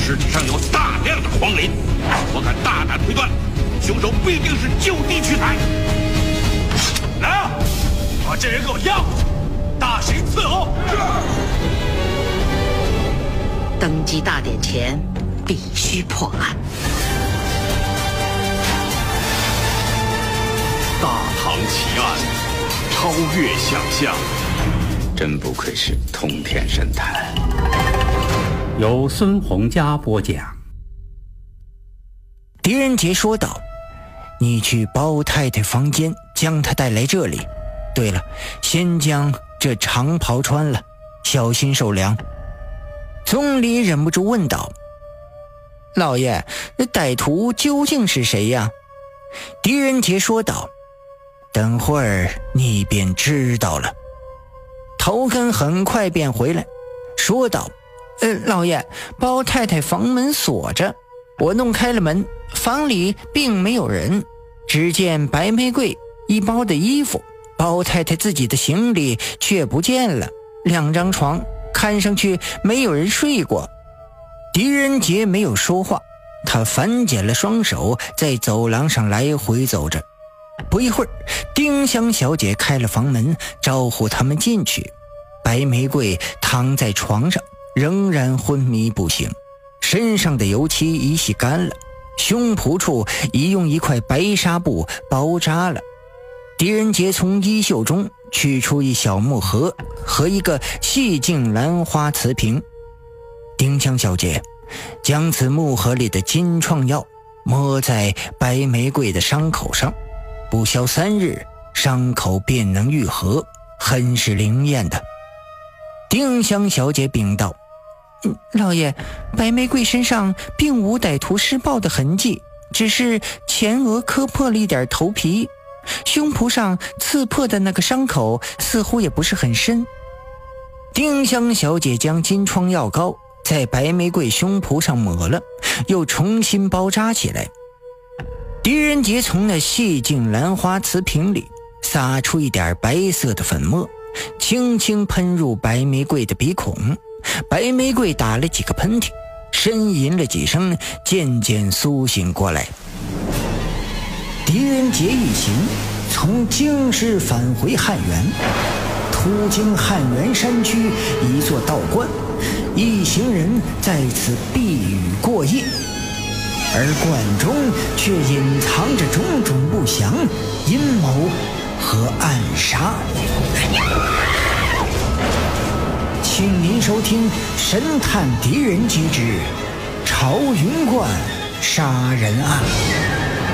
尸体上有大量的黄磷，我敢大胆推断，凶手必定是就地取材。来啊，把这人给我押回去，大刑伺候。 登基大典前必须破案。 大唐奇案，超越想象， 真不愧是通天神探。 由孙洪佳播讲。 狄仁杰说道：“你去包太太房间，将她带来这里。对了，先将这长袍穿了，小心受凉。”总理忍不住问道：“老爷，歹徒究竟是谁呀？”狄仁杰说道：“等会儿你便知道了。”头根很快便回来，说道：“老爷，包太太房门锁着，我弄开了门，房里并没有人，只见白玫瑰一包的衣服，包太太自己的行李却不见了，2张床看上去没有人睡过。”狄仁杰没有说话，他反剪了双手，在走廊上来回走着。不一会儿，丁香小姐开了房门，招呼他们进去。白玫瑰躺在床上，仍然昏迷不醒，身上的油漆已洗干了，胸脯处已用一块白纱布包扎了。狄仁杰从衣袖中取出一小木盒和一个细净兰花瓷瓶。丁香小姐将此木盒里的金创药抹在白玫瑰的伤口上，不消3日，伤口便能愈合，很是灵验的。丁香小姐禀道：“老爷，白玫瑰身上并无歹徒施暴的痕迹，只是前额磕破了一点头皮，胸脯上刺破的那个伤口似乎也不是很深。”丁香小姐将金疮药膏在白玫瑰胸脯上抹了，又重新包扎起来。狄仁杰从那细净兰花瓷瓶里撒出一点白色的粉末，轻轻喷入白玫瑰的鼻孔，白玫瑰打了几个喷嚏，呻吟了几声，渐渐苏醒过来。狄仁杰一行从京师返回汉源，途经汉源山区一座道观，一行人在此避雨过夜，而观中却隐藏着种种不祥阴谋和暗杀。请您收听神探狄仁杰之朝云观杀人案。